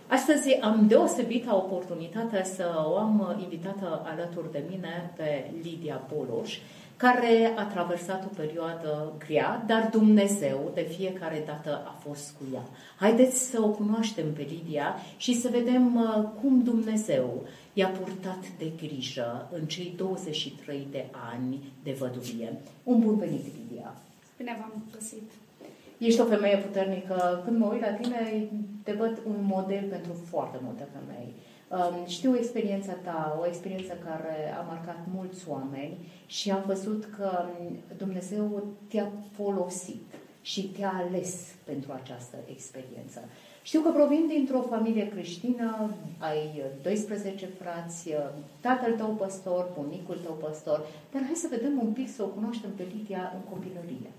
Astăzi am deosebită oportunitatea să o am invitată alături de mine pe Lidia Poloș, care a traversat o perioadă grea, dar Dumnezeu de fiecare dată a fost cu ea. Haideți să o cunoaștem pe Lidia și să vedem cum Dumnezeu i-a purtat de grijă în cei 23 de ani de văduvie. Un bun venit, Lidia! Bine v-am găsit! Ești o femeie puternică. Când mă uit la tine, te văd un model pentru foarte multe femei. Știu experiența ta, o experiență care a marcat mulți oameni și am văzut că Dumnezeu te-a folosit și te-a ales pentru această experiență. Știu că provin dintr-o familie creștină, ai 12 frați, tatăl tău păstor, bunicul tău păstor, dar hai să vedem un pic, să o cunoaștem pe Lidia în copilărie.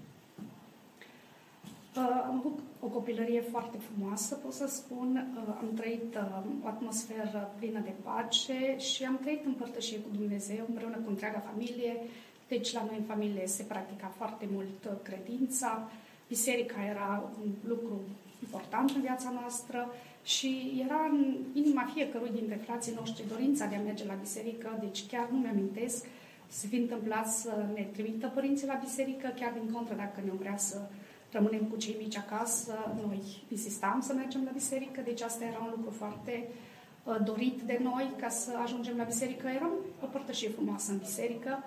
Am avut o copilărie foarte frumoasă, pot să spun. Am trăit o atmosferă plină de pace și am trăit în părtășie cu Dumnezeu, împreună cu întreaga familie. Deci la noi în familie se practica foarte mult credința. Biserica era un lucru important în viața noastră și era în inima fiecărui dintre frații noștri dorința de a merge la biserică. Deci chiar nu mi-amintesc să fi întâmplat să ne trimită părinții la biserică, chiar din contră, dacă ne vrea să rămânem cu cei mici acasă, noi insistam să mergem la biserică, deci asta era un lucru foarte dorit de noi ca să ajungem la biserică. Era o părtășie frumoasă în biserică.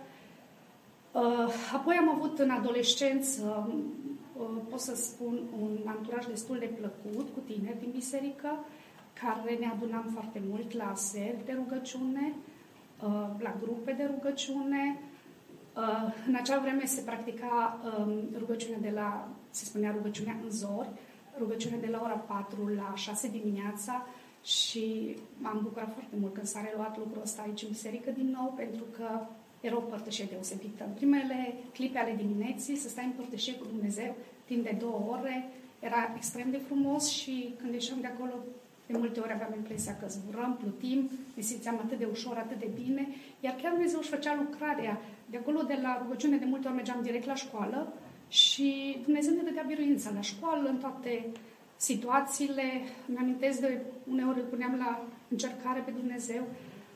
Apoi am avut în adolescență, pot să spun, un anturaj destul de plăcut cu tineri din biserică, care ne adunam foarte mult la seri de rugăciune, la grupe de rugăciune. În acea vreme se practica rugăciunea se spunea rugăciunea în zori, rugăciunea de la ora 4 la 6 dimineața și m-am bucurat foarte mult când s-a reluat lucrul ăsta aici în biserică din nou, pentru că era o părtășie deosebită. În primele clipe ale dimineții să stai în părtășie cu Dumnezeu timp de 2 ore, era extrem de frumos și când ieșeam de acolo, de multe ori aveam impresia că zburăm, plutim, ne simțeam atât de ușor, atât de bine, iar chiar Dumnezeu își făcea lucrarea. De acolo, de la rugăciune, de multe ori mergeam direct la școală și Dumnezeu ne dădea biruința la școală, în toate situațiile. Mi-amintesc de uneori îl puneam la încercare pe Dumnezeu.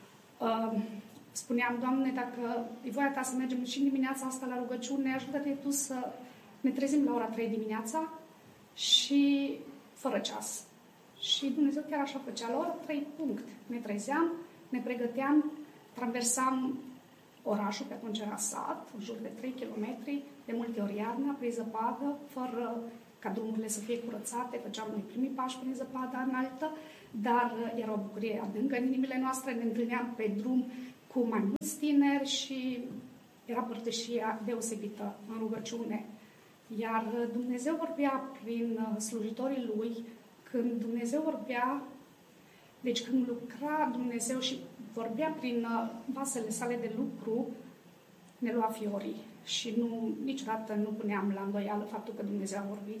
Spuneam, Doamne, dacă e voia Ta să mergem și în dimineața asta la rugăciune, ajută-te Tu să ne trezim la ora 3 dimineața și fără ceas. Și Dumnezeu chiar așa făcea. La ora 3 punct. Ne trezeam, ne pregăteam, traversam orașul, pe atunci era sat, în jur de 3 km, de multe ori iarna, prin zăpadă, fără ca drumurile să fie curățate, făceam noi primii pași prin zăpada înaltă, dar era o bucurie adâncă în inimile noastre, ne întâlneam pe drum cu mai mulți tineri și era părtășia deosebită în rugăciune. Iar Dumnezeu vorbea prin slujitorii Lui, când Dumnezeu vorbea, deci când lucra Dumnezeu și vorbea prin vasele sale de lucru, ne lua fiorii și niciodată nu puneam la îndoială faptul că Dumnezeu a vorbit.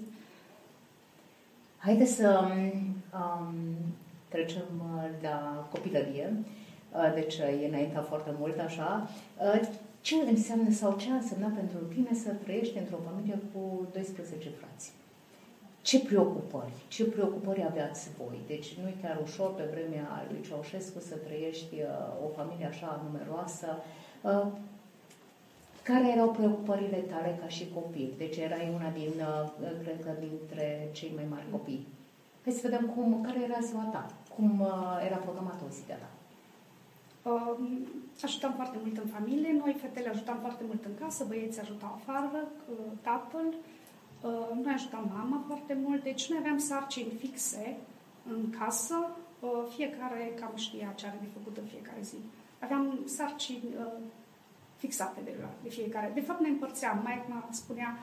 Haideți să trecem la copilărie, deci e înaintea foarte mult așa. Ce înseamnă sau ce a însemnat pentru tine să trăiești într-o familie cu 12 frați? Ce preocupări aveați voi? Deci nu e chiar ușor pe vremea lui Ceaușescu să trăiești o familie așa numeroasă. Care erau preocupările tale ca și copil? Deci erai una cred că dintre cei mai mari copii. Hai să vedem care era ziua ta, cum era programată o zi de ta. Ajutam foarte mult în familie, noi fetele ajutam foarte mult în casă, băieții ajutau afară, tatăl. Noi ajutam mama foarte mult, deci noi aveam sarcini fixe în casă, fiecare cam știa ce are de făcut în fiecare zi. Aveam sarcini fixate de fiecare. De fapt ne împărțeam, maica spunea,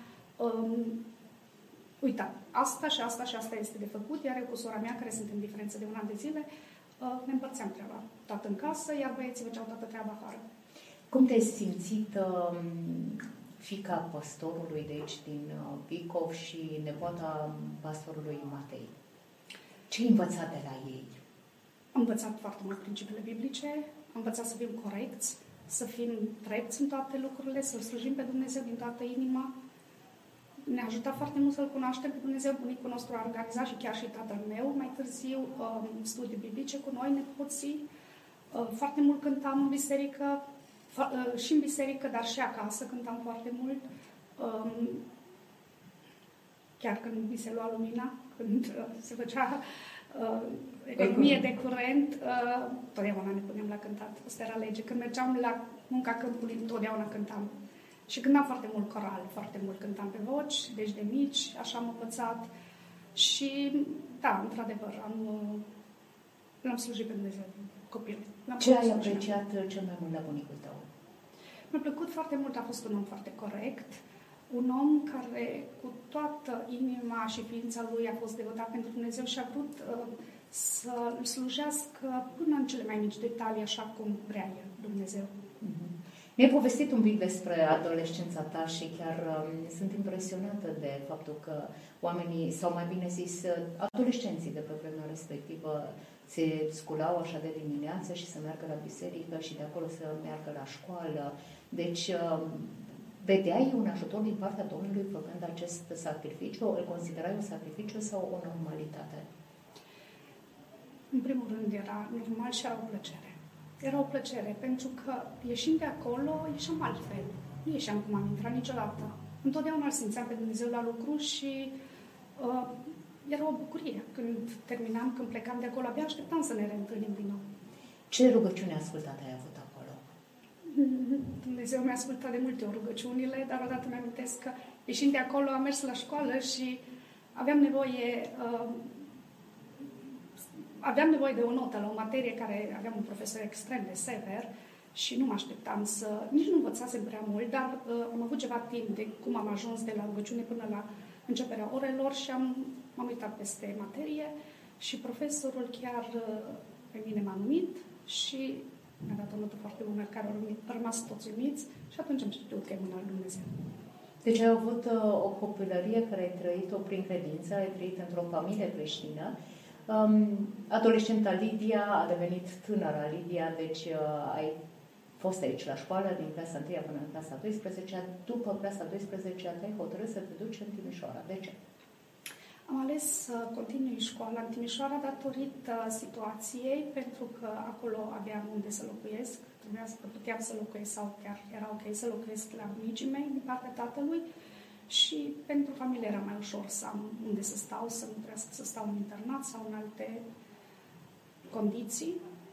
uita, asta și asta și asta este de făcut, iar eu cu sora mea, care sunt în diferență de un an de zile, ne împărțeam treaba toată în casă, iar băieții făceau toată treaba afară. Cum te-ai simțit fiica pastorului de aici din Bicov și nepoata pastorului Matei? Ce ai învățat de la ei? Am învățat foarte mult principiile biblice, am învățat să fim corecți, să fim drepți în toate lucrurile, să-L slujim pe Dumnezeu din toată inima. ne-a ajutat foarte mult să-L cunoaștem pe Dumnezeu. Bunicul nostru a organizat și chiar și tatăl meu, mai târziu, studii biblice cu noi, nepoții. Foarte mult cântam în biserică, și în biserică, dar și acasă cântam foarte mult. Chiar când mi se lua lumina, când se făcea economie de curent, totdeauna ne puneam la cântat. Asta era lege. Când mergeam la munca câmpului, totdeauna cântam. Și cântam foarte mult coral, foarte mult cântam pe voci, deci de mici, așa am învățat. Și, da, într-adevăr, l-am slujit pe Dumnezeu copil. Ce ai apreciat cel mai mult la bunicul tău? Mi-a plăcut foarte mult, a fost un om foarte corect, un om care cu toată inima și ființa lui a fost devotat pentru Dumnezeu și a vrut să îl slujească până în cele mai mici detalii, așa cum vrea el, Dumnezeu. Mi-ai povestit un pic despre adolescența ta și chiar sunt impresionată de faptul că oamenii, sau mai bine zis, adolescenții de pe vremea respectivă, se sculau așa de dimineață și să meargă la biserică și de acolo să meargă la școală. Deci, vedeai un ajutor din partea Domnului făcând acest sacrificiu? Îl considerai un sacrificiu sau o normalitate? În primul rând era normal și era o plăcere. Era o plăcere, pentru că ieșind de acolo, ieșeam altfel. Nu ieșeam cum am intrat niciodată. Întotdeauna îl simțeam pe Dumnezeu la lucru și era o bucurie. Când terminam, când plecam de acolo, abia așteptam să ne reîntâlnim din nou. Ce rugăciune ascultate ai avut acolo? Dumnezeu mi-a ascultat de multe ori rugăciunile, dar odată mi-amintesc că ieșind de acolo am mers la școală și aveam nevoie de o notă la o materie care aveam un profesor extrem de sever și nu mă așteptam nici nu învățasem prea mult, dar am avut ceva timp de cum am ajuns de la rugăciune până la începerea orelor și m-am uitat peste materie și profesorul chiar pe mine m-a numit și mi-a dat o notă foarte bună, care au rămas toți uimiți și atunci am știut că e mâna lui Dumnezeu. Deci ai avut o copilărie care ai trăit-o prin credință, ai trăit într-o familie creștină. Adolescenta Lidia a devenit tânăra Lidia, deci ai fost aici la școală din clasa 1 până în clasa 12. După clasa 12 te-ai hotărât să te duci în Timișoara. De ce? Am ales să continui școala în Timișoara datorită situației, pentru că acolo aveam unde să locuiesc. Puteam să locuiesc sau chiar era ok să locuiesc la bunicii mei din partea tatălui și pentru familie era mai ușor să am unde să stau, să nu trebuiască să stau în internat sau în alte condiții.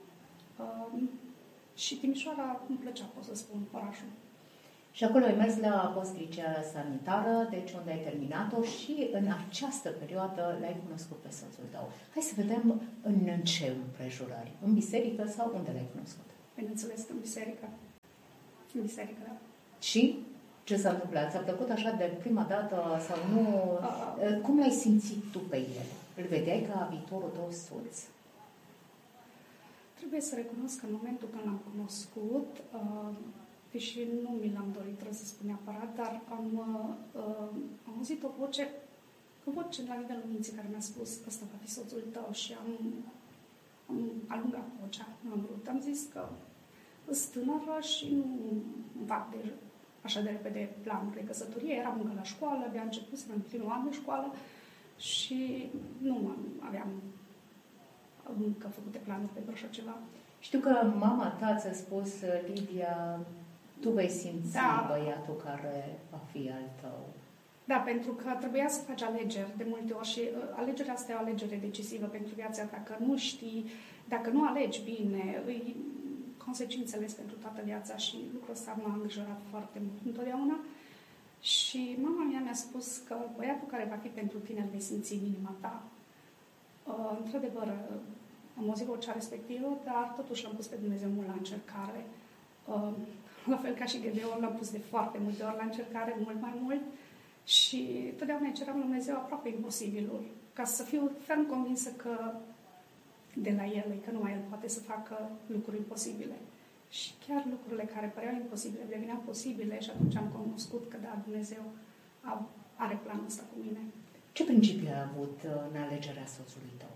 Și Timișoara îmi plăcea, pot să spun, orașul. Și acolo ai mers la post-licea sanitară, deci unde ai terminat-o și în această perioadă l-ai cunoscut pe soțul tău. Hai să vedem în ce împrejurări. În biserică sau unde l-ai cunoscut? Bineînțeles, în biserică. În biserică, da. Și ce s-a întâmplat? Ți-a plăcut așa de prima dată sau nu? Cum l-ai simțit tu pe el? Îl vedeai ca viitorul tău soț? Trebuie să recunosc că în momentul când l-am cunoscut, deși nu mi l-am dorit, trebuie să spun neapărat, dar am auzit o voce la nivelul minții care mi-a spus că ăsta va fi soțul tău și am alungat vocea, nu am vrut. Am zis că sunt tânără și nu fac așa de repede planuri de căsătorie. Eram încă la școală, abia început să în primul an de școală și nu aveam încă făcute planuri pentru așa ceva. Știu că mama ta ți-a spus, Lidia, tu vei simți băiatul care va fi al tău. Da, pentru că trebuia să faci alegeri de multe ori și alegerea asta e o alegere decisivă pentru viața. Dacă nu știi, dacă nu alegi bine, consecințele sunt pentru toată viața și lucrul ăsta m-a îngrijorat foarte mult întotdeauna. Și mama mea mi-a spus că băiatul care va fi pentru tine îl vei simți în inima ta. Într-adevăr, am auzit vocea respectivă, dar totuși l-am pus pe Dumnezeu mult la încercare. La fel ca și Gedeon, l-am pus de foarte multe ori la încercare, mult mai mult. Și totdeauna îi ceream lui Dumnezeu aproape imposibilul, ca să fiu ferm convinsă că de la El, că numai El poate să facă lucruri imposibile. Și chiar lucrurile care păreau imposibile deveneau posibile și atunci am cunoscut că da, Dumnezeu are planul ăsta cu mine. Ce principii ai avut în alegerea soțului tău?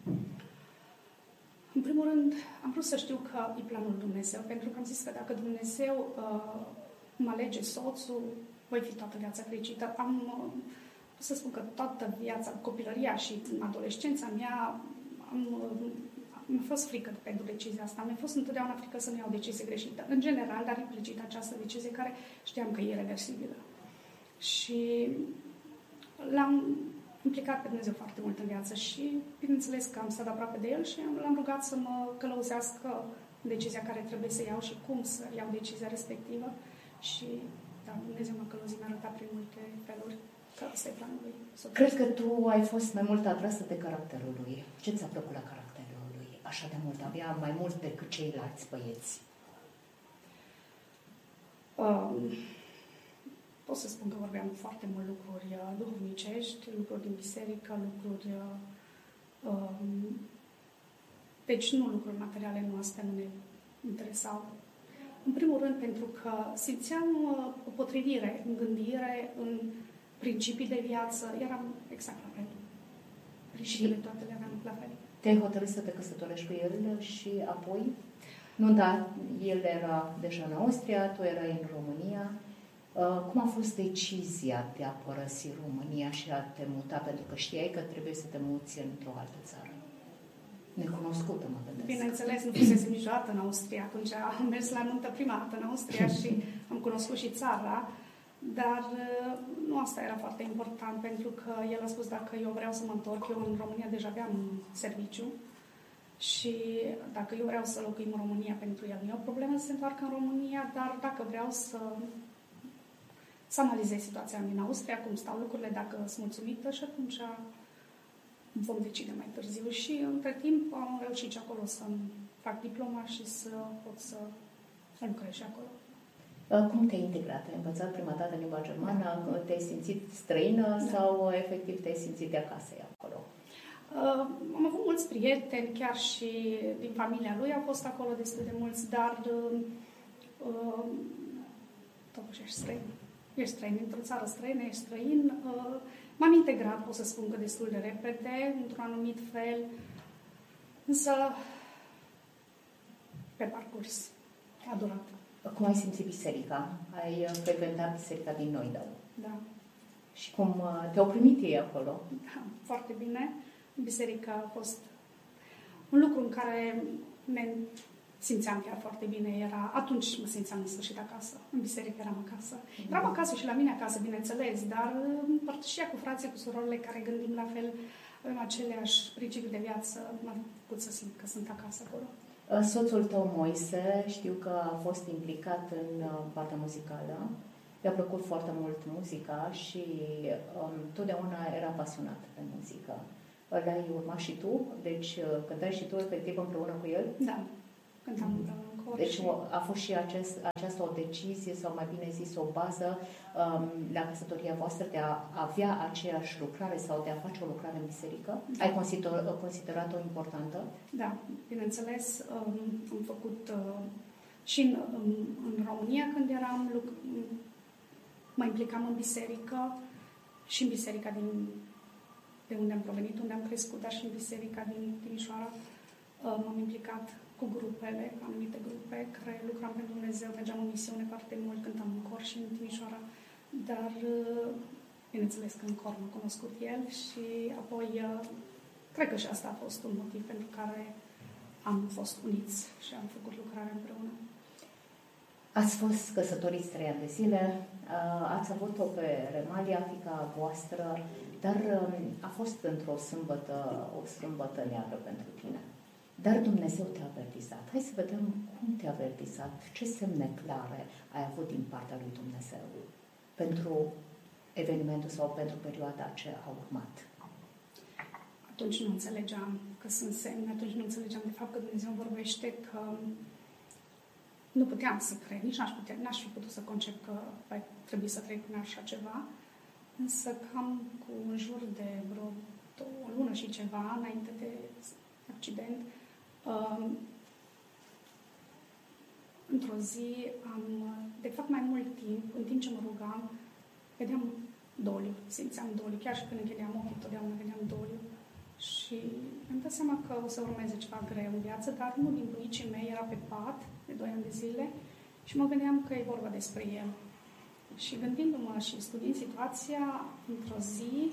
În primul rând, am vrut să știu că e planul Dumnezeu, pentru că am zis că dacă Dumnezeu mă alege soțul, voi fi toată viața fericită. Pot să spun că toată viața, copilăria și adolescența mea, mi-a fost frică pentru decizia asta. Mi-a fost întotdeauna frică să nu iau decizie greșită. În general, dar implicit această decizie care știam că e irreversibilă. Și l-am implicat pe Dumnezeu foarte mult în viață și, bineînțeles, că am stat aproape de El și l-am rugat să mă călăuzească decizia care trebuie să iau și cum să iau decizia respectivă. Și, da, Dumnezeu m-a călăuzit, mi-a arătat prin multe feluri că ăsta e planul lui. Cred că tu ai fost mai mult atrasă de caracterul lui. Ce ți-a plăcut la caracterul lui? Așa de mult, avea mai mult decât ceilalți băieți. Pot să spun că vorbeam foarte mult lucruri duhovnicești, lucruri din biserică, lucruri... Deci nu lucruri materiale noastre nu ne interesau. În primul rând pentru că simțeam o potrivire în gândire, în principii de viață, eram exact la fel. Principiile toate le aveam la fel. Te-ai hotărât să te căsătorești cu el și apoi? Nu, da, el era deja în Austria, tu erai în România. Cum a fost decizia de a părăsi România și a te muta? Pentru că știai că trebuie să te muți într-o altă țară. Necunoscută, mă gândesc. Bineînțeles, nu fusesem niciodată în Austria. Atunci am mers la nuntă prima dată în Austria și am cunoscut și țara. Dar nu asta era foarte important, pentru că el a spus dacă eu vreau să mă întorc, eu în România deja aveam serviciu și dacă eu vreau să locuim în România pentru el, nu e o problemă să se întoarcă în România, dar dacă vreau să analizez situația din Austria, cum stau lucrurile, dacă sunt mulțumită și atunci vom decide mai târziu. Și între timp am reușit și acolo să-mi fac diploma și să pot să lucrez și acolo. Cum te-ai integrat? Ai învățat prima dată limba germană? Te-ai simțit străină sau efectiv te-ai simțit de acasă acolo? Am avut mulți prieteni, chiar și din familia lui au fost acolo destul de mulți, dar totuși ești străin. Ești străin într-o țară străină, ești străin. M-am integrat, pot să spun că destul de repede, într-un anumit fel, însă pe parcurs a durat. Cum ai simțit biserica? Ai frecventat biserica din Noidău. Da. Și cum te-au primit ei acolo? Da, foarte bine. Biserica a fost un lucru în care ne simțeam chiar foarte bine. Atunci mă simțeam în sfârșit acasă. În biserică eram acasă. Eram acasă și la mine acasă, bineînțeles, dar împărtășia cu frații, cu surorile care gândim la fel, avem aceleași principii de viață, m-a făcut să simt că sunt acasă acolo. Soțul tău, Moise, știu că a fost implicat în partea muzicală. I-a plăcut foarte mult muzica și totdeauna era pasionat de muzică. L-ai urmat și tu? Deci cântai și tu efectiv împreună cu el? Da, cântam împreună în cor. Deci a fost și aceasta o decizie, sau mai bine zis o bază la căsătoria voastră de a avea aceeași lucrare sau de a face o lucrare în biserică? Da. Ai considerat-o importantă? Da, bineînțeles. Am făcut și în România când eram, mă implicam în biserică și în biserica de unde am provenit, unde am crescut, dar și în biserica din Timișoara. M-am implicat cu grupele, anumite grupe care lucram pentru Dumnezeu, mergeam în misiune foarte mult, cântam în cor și în Timișoara, dar bineînțeles că în cor m-a cunoscut el și apoi cred că și asta a fost un motiv pentru care am fost uniți și am făcut lucrare împreună. Ați fost căsătoriți 3 ani de zile, ați avut-o pe Remalia, fiica voastră, dar a fost într-o sâmbătă neagră pentru tine. Dar Dumnezeu te-a avertizat. Hai să vedem cum te-a avertizat, ce semne clare ai avut din partea lui Dumnezeu pentru evenimentul sau pentru perioada ce a urmat. Atunci nu înțelegeam că sunt semne, atunci nu înțelegeam de fapt că Dumnezeu vorbește, că nu puteam să cred, nici n-aș fi putut să concep că va trebui să trec prin așa ceva, însă cam cu în jur de vreo o lună și ceva înainte de accident, într-o zi de fapt mai mult timp, în timp ce mă rugam, vedeam doliu, simțeam doliu, chiar și când închideam ochii, totdeauna vedeam doliu. Și mi-am dat seama că o să urmeze ceva greu în viață, dar unul din bunicii mei era pe pat de 2 ani de zile și mă gândeam că e vorba despre el. Și gândindu-mă și studiind situația, într-o zi,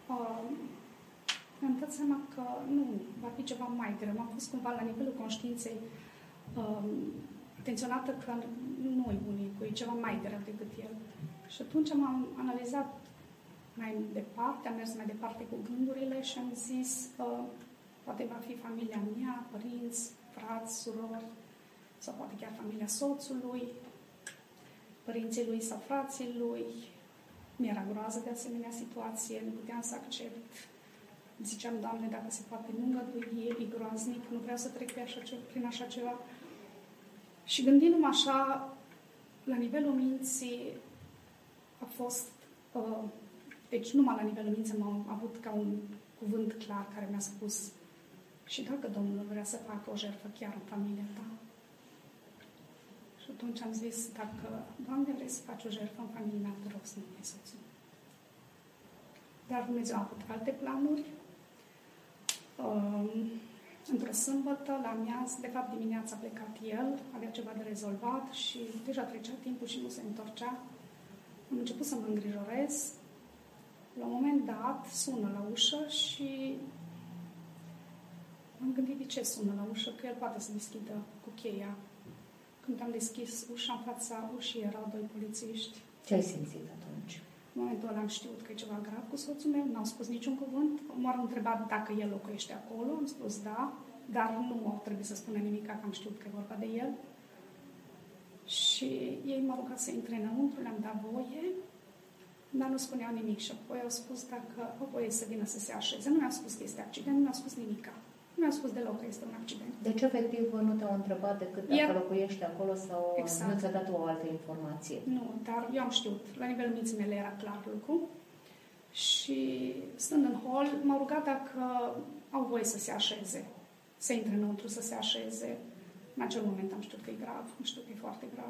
mi-am dat seama că nu, va fi ceva mai greu. Am fost cumva la nivelul conștiinței atenționată că nu-i bunicul, e ceva mai greu decât el. Și atunci am analizat mai departe, am mers mai departe cu gândurile și am zis, poate va fi familia mea, părinți, frați, surori, sau poate chiar familia soțului, părinții lui sau frații lui. Mi-era groază de asemenea situație, nu puteam să accept. Ziceam, Doamne, dacă se poate, nu îngădui, e groaznic, nu vreau să trec prin așa ceva. Și gândindu-mă așa, la nivelul minții, a fost, deci numai la nivelul minții am avut ca un cuvânt clar care mi-a spus, și dacă Domnul vrea să facă o jertfă chiar în familia ta. Și atunci am zis, dacă, Doamne, vrei să faci o jertfă în familia mea, te rog să nu fie soțul. Dar Dumnezeu a avut alte planuri. Într-o sâmbătă, la amiază, de fapt dimineața a plecat el, avea ceva de rezolvat și deja trecea timpul și nu se întorcea. Am început să mă îngrijorez. La un moment dat, sună la ușă și am gândit de ce sună la ușă, că el poate să deschidă cu cheia. Când am deschis ușa, în fața ușii erau doi polițiști. Ce ai simțit atunci? În momentul ăla am știut că e ceva grav cu soțul meu, n-au spus niciun cuvânt. M-au întrebat dacă el locuiește acolo, am spus da, dar nu au trebuit să spună nimic, că am știut că e vorba de el. Și ei m-au rugat să intre înăuntru, le-am dat voie, dar nu spuneau nimic. Și apoi au spus dacă au voie să vină să se așeze. Nu mi-au spus că este accident, nu mi-au spus nimic. Nu mi-au spus deloc că este un accident. Deci, efectiv, nu te-au întrebat decât dacă locuiești acolo sau exact. Nu ți-a dat o altă informație? Nu, dar eu am știut. La nivelul minții mele era clar lucru. Și stând în hol, m-au rugat dacă au voie să se așeze. Să intre înăuntru, să se așeze. În acel moment am știut că e grav. Am știut că e foarte grav.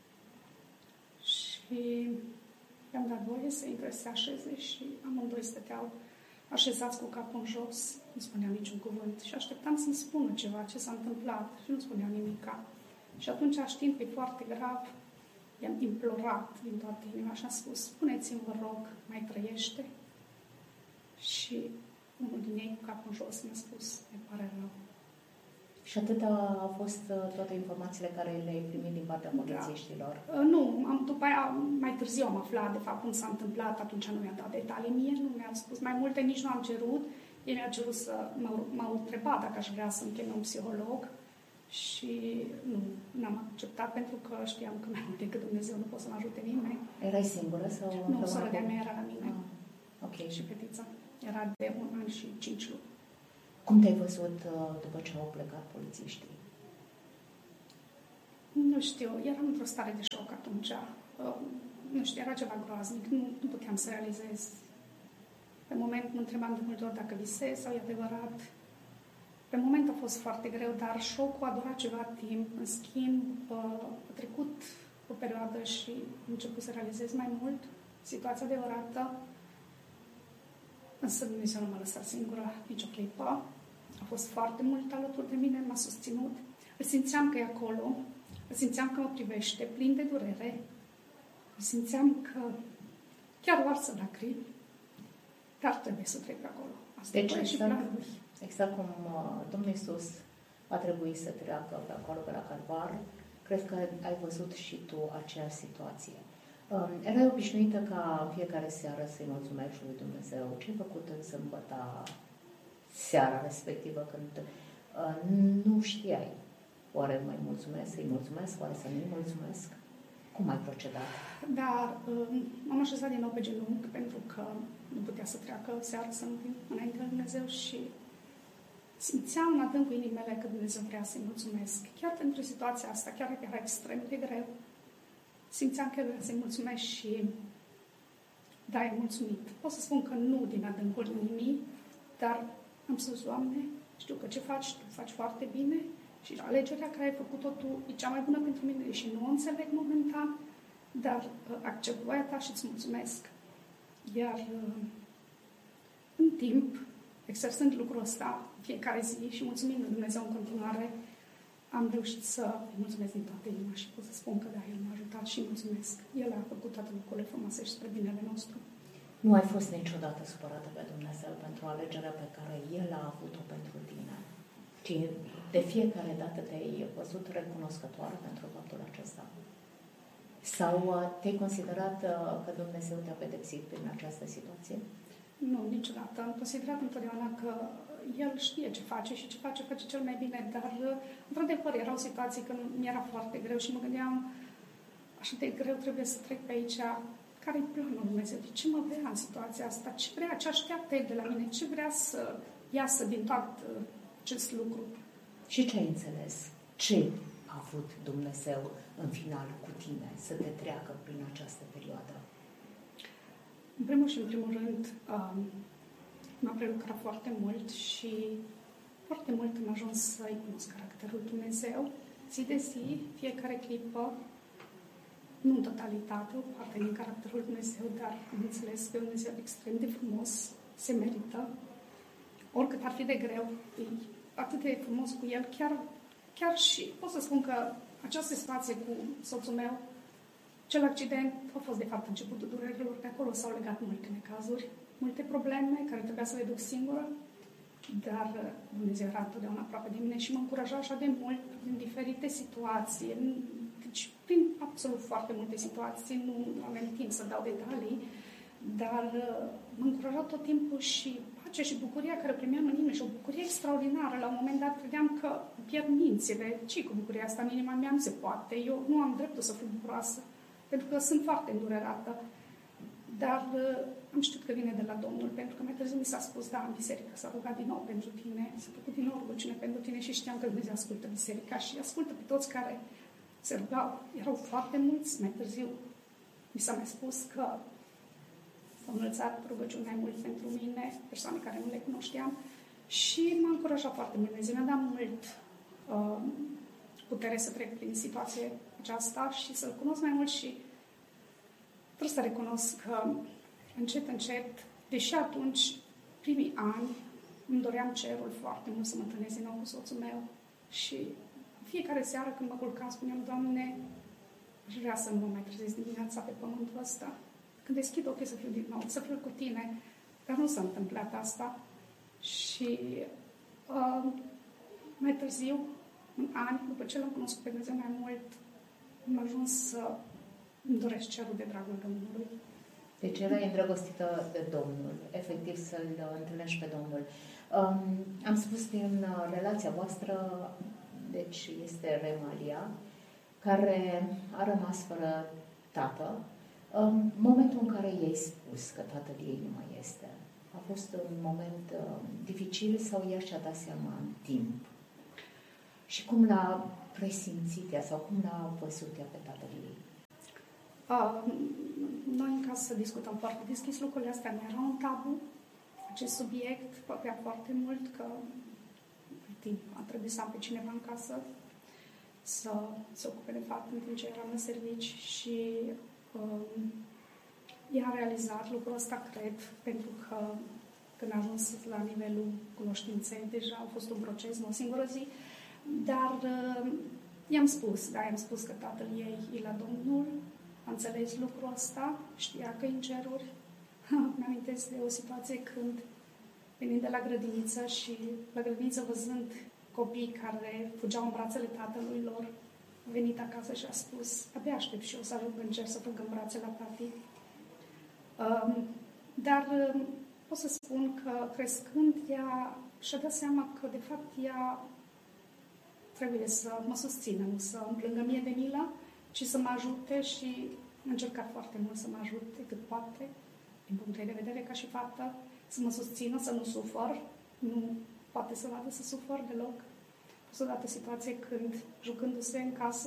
Și i-am dat voie să intre, să se așeze și amândoi stăteau așezați cu capul în jos, nu spuneau niciun cuvânt și așteptam să-mi spună ceva, ce s-a întâmplat și nu spuneau nimica. Și atunci, știind că e foarte grav, i-am implorat din toată inima și am spus, spuneți-mi, vă rog, mai trăiește? Și unul din ei, cu capul în jos, mi-a spus, ne pare rău. Și atâta au fost toate informațiile care le-ai primit din partea polițiștilor? Da. Nu, după aia, mai târziu am aflat, de fapt, cum s-a întâmplat, atunci nu mi-a dat detalii mie, nu mi-a spus mai multe, nici nu am cerut. Ei mi-au cerut să, m-au întrebat dacă aș vrea să-mi cheme un psiholog și nu, n-am acceptat pentru că știam că mai mult decât Dumnezeu nu pot să mă ajute nimeni. Erai singură sau? Nu, sora de-a mea era la mine. Ok. Și fetița. Era de 1 an și 5 luni. Cum te-ai văzut după ce au plecat polițiștii? Nu știu, eram într-o stare de șoc atunci. Nu știu, era ceva groaznic, nu puteam să realizez. Pe moment mă întrebam de multe ori dacă visez sau e adevărat. Pe moment a fost foarte greu, dar șocul a durat ceva timp. În schimb, a trecut o perioadă și am început să realizez mai mult situația adevărată. Însă Dumnezeu nu m-a lăsat singură nicio clipă. A fost foarte mult alături de mine, m-a susținut. Îl simțeam că e acolo, îl simțeam că mă privește, plin de durere. Îl simțeam că chiar varsă lacrimi, dar trebuie să trec pe acolo. Asta deci, exact cum Domnul Iisus a trebuit să treacă pe acolo, pe la Calvar, cred că ai văzut și tu aceeași situație. Erai obișnuită ca fiecare seară să-i mulțumești lui Dumnezeu. Ce ai făcut în sâmbătă seara respectivă când nu știai? Oare mai mulțumesc, să-i mulțumesc, oare să nu-i mulțumesc? Cum ai procedat? Dar m-am așezat din nou pe genunchi pentru că nu putea să treacă seara să nu vin înainte de Dumnezeu și simțeam în adâncul inimii mele că Dumnezeu vrea să-i mulțumesc. Chiar pentru situația asta, chiar dacă era extrem de greu, simțeam că vreau să-i mulțumesc și da, e mulțumit. Pot să spun că nu din adâncul inimii, dar am spus, Doamne, știu că ce faci, tu faci foarte bine și alegerea care ai făcut-o tu e cea mai bună pentru mine și nu o înțeleg momentan, dar accept voia ta și îți mulțumesc. Iar în timp, exersând lucrul ăsta fiecare zi și mulțumind lui Dumnezeu în continuare, am reușit să îi mulțumesc din toată inima și pot să spun că da, el m-a ajutat și mulțumesc. El a făcut toate lucrurile frumoase și spre binele nostru. Nu ai fost niciodată supărată pe Dumnezeu pentru alegerea pe care El a avut-o pentru tine, ci de fiecare dată te-ai văzut recunoscătoare pentru faptul acesta? Sau te-ai considerat că Dumnezeu te-a pedepsit prin această situație? Nu, niciodată. Am considerat întotdeauna că El știe ce face și ce face cel mai bine, dar într-adevăr erau situații când mi-era foarte greu și mă gândeam așa de greu trebuie să trec pe aici. Care-i planul Dumnezeu? De ce mă vrea în situația asta? Ce vrea? Ce așteaptă El de la mine? Ce vrea să iasă din tot acest lucru? Și ce ai înțeles? Ce a avut Dumnezeu în final cu tine să te treacă prin această perioadă? În primul și în primul rând, m-a prelucrat foarte mult și foarte mult am ajuns să-i cunosc caracterul Dumnezeu. Zi de zi, fiecare clipă, nu în totalitate, o parte din caracterul Dumnezeu, dar am înțeles că e un Dumnezeu extrem de frumos, se merită. Oricât ar fi de greu, e atât de frumos cu El, chiar și pot să spun că această situație cu soțul meu, cel accident a fost de fapt începutul durerilor, de acolo s-au legat multe necazuri, multe probleme care trebuia să le duc singură, dar Dumnezeu era întotdeauna aproape de mine și mă încuraja așa de mult în diferite situații, deci prin absolut foarte multe situații, nu am timp să dau detalii, dar mă încuraja tot timpul și pacea și bucuria care primeam în mine și o bucurie extraordinară. La un moment dat credeam că pierd mințile. Ce cu bucuria asta în inima mea? Nu se poate. Eu nu am dreptul să fiu bucuroasă, pentru că sunt foarte îndurerată. Dar am știut că vine de la Domnul, pentru că mai târziu mi s-a spus, da, în biserică s-a rugat din nou pentru tine, s-a făcut din nou rugăciune pentru tine și știam că Dumnezeu ascultă biserica și ascultă pe toți care se rugau. Erau foarte mulți. Mai târziu mi s-a mai spus că s-au înălțat rugăciuni mai mult pentru mine, persoane care nu le cunoșteam și m-a încurajat foarte mult. Dumnezeu mi-a dat mult putere să trec prin situația aceasta și să-L cunosc mai mult și trebuie să recunosc că încet, deși atunci, primii ani, îmi doream cerul foarte mult să mă întâlnesc din nou cu soțul meu și fiecare seară când mă culcam spuneam, Doamne, aș vrea să nu mă mai trezesc dimineața pe pământul ăsta. Când deschid ochii să fiu din nou, să fiu cu tine, dar nu s-a întâmplat asta. Și mai târziu, în ani, după ce l-am cunoscut pe Dumnezeu mai mult, am ajuns să îmi doresc cerul de dragul Domnului. Deci erai îndrăgostită de Domnul, efectiv să-L întâlnești pe Domnul. Am spus din relația voastră, deci este Remalia, care a rămas fără tată. Momentul în care i-ai spus că tatăl ei nu mai este, a fost un moment dificil sau ea și-a dat seama în timp? Și cum l-a presimțit ea sau cum l-a văzut ea pe tatăl ei? Noi în casă discutăm foarte deschis lucrurile astea, nu era un tabu. Acest subiect plăcea foarte mult că în timp a trebuit să am pe cineva în casă să se ocupe de fapt în timp ce eram în servici și ea a realizat lucrul ăsta, cred, pentru că când a ajuns la nivelul cunoștinței, deja a fost un proces, nu o singură zi, dar i-am spus că tatăl ei e la Domnul, a înțeles lucrul ăsta, știa că e în ceruri. Mi-amintesc de o situație când, venind de la grădiniță și la grădiniță văzând copii care fugeau în brațele tatălui lor, a venit acasă și a spus, abia aștept și eu să ajung în cer să fug în brațele la tati. Dar pot să spun că crescând ea și-a dat seama că de fapt ea trebuie să mă susțină, nu să îmi plângă mie de milă, ci să mă ajute și a încercat foarte mult să mă ajute cât poate, din punctul ei de vedere ca și fată, să mă susțină, să nu sufăr, nu poate să vadă să sufăr deloc. A fost odată o situație când, jucându-se în casă,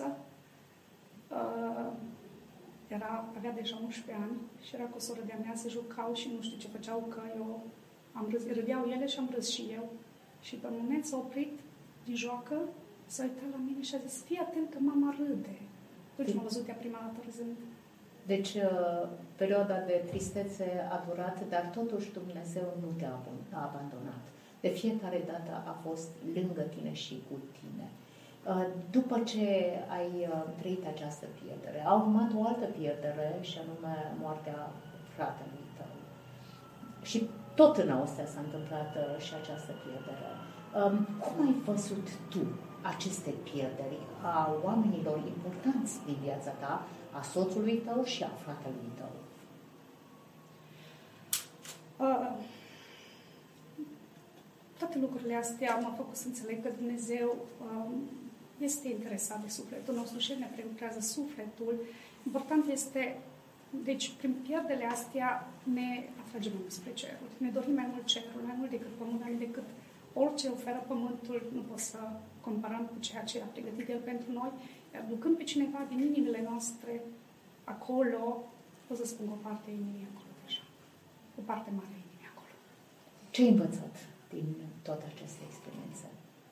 avea deja 11 ani și era cu o soră de-a mea, se jucau și nu știu ce făceau, că eu am râs, râdeau ele și am râs și eu. Și pe un moment s-a oprit din joacă, s-a uitat la mine și a zis, fii atent că mama râde. Deci m-a văzut ea prima dată râzând. Deci, perioada de tristețe a durat, dar totuși Dumnezeu nu te-a abandonat. De fiecare dată a fost lângă tine și cu tine. După ce ai trăit această pierdere, a urmat o altă pierdere și anume moartea fratelui tău. Și tot în Austria s-a întâmplat și această pierdere. Cum ai văzut tu aceste pierderi a oamenilor importanți din viața ta, a soțului tău și a fratelui tău? Toate lucrurile astea m-au făcut să înțeleg că Dumnezeu este interesat de sufletul nostru și ne prelucrează sufletul. Important este, deci prin pierderile astea ne atragem mai mult spre cerul. Ne dorim mai mult cerul, mai mult decât pământul, mai mult decât orice oferă pământul. Nu pot să comparăm cu ceea ce a pregătit El pentru noi. Iar ducând pe cineva din inimile noastre acolo, pot să spun că o parte a inimii acolo deja. O parte mare a inimii acolo. Ce ai învățat din toată această experiență?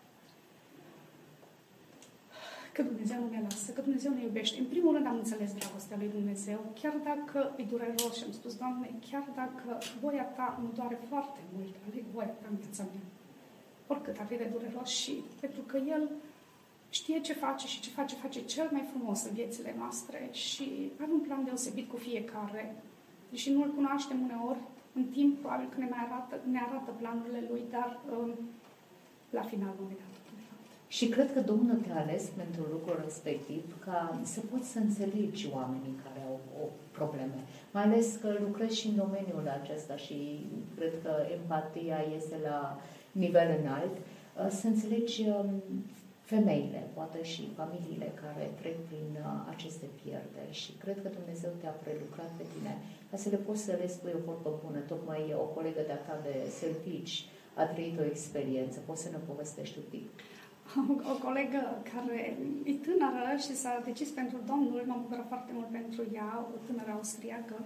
Că Dumnezeu nu ne lasă, că Dumnezeu ne iubește. În primul rând am înțeles dragostea lui Dumnezeu, chiar dacă e dureros și am spus, Doamne, chiar dacă voia Ta mă doare foarte mult, aleg voia Ta în viața mea. Oricât ar fi de dureros și pentru că El știe ce face și ce face cel mai frumos în viețile noastre și are un plan deosebit cu fiecare. Deși nu-L cunoaștem uneori, în timp probabil că ne arată planurile Lui, dar la final vom vedea totul de fapt. Și cred că Domnul te-a ales pentru lucrul respectiv ca să poți să înțelegi oamenii care au o probleme. Mai ales că lucrezi și în domeniul acesta și cred că empatia este la nivel înalt. Să înțelegi femeile, poate și familiile care trec prin aceste pierderi și cred că Dumnezeu te-a prelucrat pe tine ca să le poți să le spui o vorbă bună. Tocmai o colegă de-a ta de servici a trăit o experiență. Poți să ne povestești un pic? O colegă care e tânără și s-a decis pentru Domnul, m-am bucurat foarte mult pentru ea, o tânără austriacă.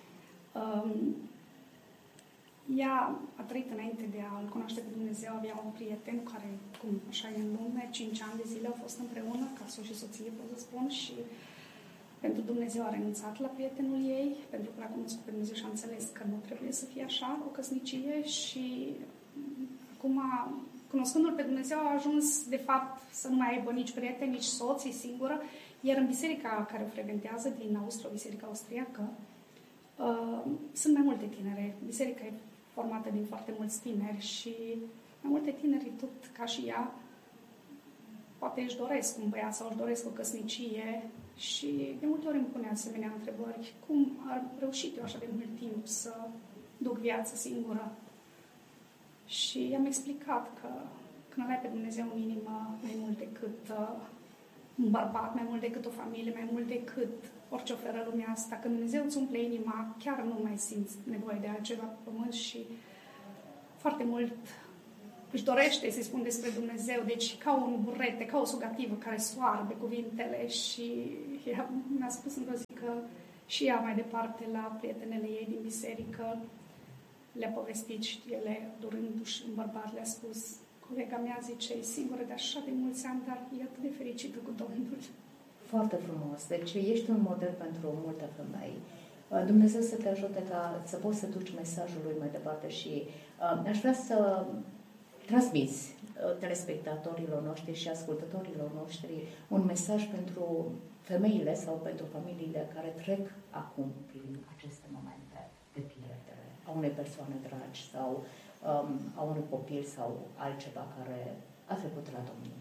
Ea a trăit înainte de a-L cunoaște pe Dumnezeu, avea un prieten care, cum așa e în lume, 5 ani de zile au fost împreună, ca soț și soție, pot să spun, și pentru Dumnezeu a renunțat la prietenul ei, pentru că a cunoscut pe Dumnezeu și a înțeles că nu trebuie să fie așa, o căsnicie, și acum, cunoscându-L pe Dumnezeu, a ajuns, de fapt, să nu mai aibă nici prieteni, nici soț, e singură, iar în biserica care o frecventează, din Austria, o biserică austriacă, sunt mai multe tinere. Biserica e formată din foarte mulți tineri și mai multe tineri, tot ca și ea, poate își doresc un băiat sau își doresc o căsnicie și de multe ori îmi pune asemenea întrebări. Cum am reușit eu așa de mult timp să duc viața singură? Și am explicat că când ai pe Dumnezeu în inimă, mai mult decât un bărbat, mai mult decât o familie, mai mult decât orice oferă lumea asta, când Dumnezeu îți umple inima, chiar nu mai simți nevoie de altceva pe pământ și foarte mult își dorește să-i spun despre Dumnezeu, deci ca un burete, ca o sugativă care soarbe cuvintele, și ea mi-a spus într-o zi că și ea mai departe la prietenele ei din biserică le-a povestit și ele, durându-și în bărbat, le-a spus, colega mea zice, e singură de așa de mulți ani, dar e atât de fericită cu Domnul. Foarte frumos. Deci ești un model pentru multe femei. Dumnezeu să te ajute ca să poți să duci mesajul lui mai departe și aș vrea să transmiți telespectatorilor noștri și ascultătorilor noștri un mesaj pentru femeile sau pentru familiile care trec acum prin aceste momente de pierdere a unei persoane dragi sau a unui copil sau altceva care a trecut la Domnul.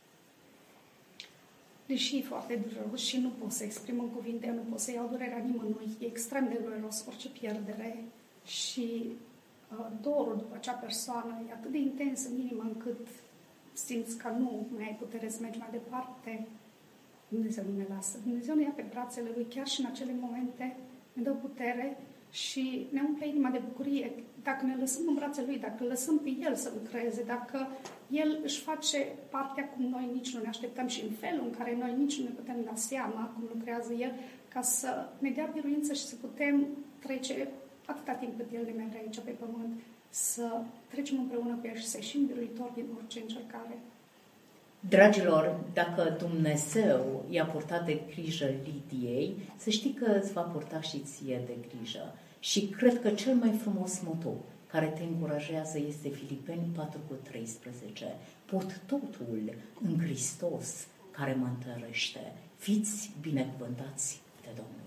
Deși e foarte dureros și nu pot să exprim în cuvinte, nu pot să iau durerea nimănui, e extrem de dureros orice pierdere și dorul după acea persoană e atât de intens în inimă încât simți că nu mai ai putere să mergi mai departe. Dumnezeu nu ne lasă. Dumnezeu ne ia pe brațele Lui chiar și în acele momente, ne dă putere și ne umple inima de bucurie. Dacă ne lăsăm în brațele Lui, dacă lăsăm pe El să lucreze, dacă El își face partea cum noi nici nu ne așteptăm și în felul în care noi nici nu ne putem da seama cum lucrează El, ca să ne dea biruință și să putem trece atâta timp cât El ne mai vrea aici pe pământ, să trecem împreună cu El și să ieșim biruitori din orice încercare. Dragilor, dacă Dumnezeu i-a purtat de grijă Lidiei, să știi că îți va purta și ție de grijă. Și cred că cel mai frumos moto care te încurajează este Filipeni 4:13. Pot totul în Hristos care mă întărește. Fiți binecuvântați de Domnul.